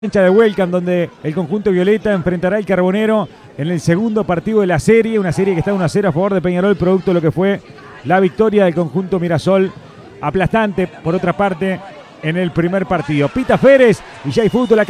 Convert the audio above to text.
Cancha de Welcome, donde el conjunto violeta enfrentará al Carbonero en el segundo partido de la serie, una serie que está 1-0 a favor de Peñarol, producto de lo que fue la victoria del conjunto Mirasol, aplastante por otra parte en el primer partido. Pita Férez y ya hay fútbol acá.